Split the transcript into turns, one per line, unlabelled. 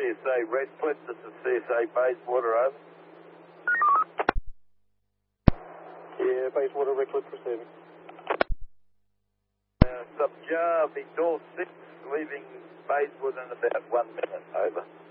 CSA Redcliffe, this is CSA Bayswater, over.
Yeah, Bayswater Redcliffe receiving.
Subjar, Victor 6, leaving Bayswater in about 1 minute, over.